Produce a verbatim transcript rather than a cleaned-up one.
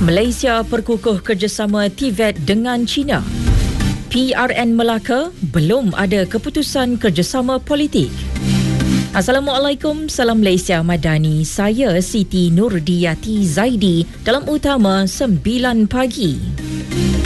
Malaysia perkukuh kerjasama T V E T dengan China. P R N Melaka belum ada keputusan kerjasama politik. Assalamualaikum, salam Malaysia Madani. Saya Siti Nurdiyati Zaidi dalam utama sembilan pagi.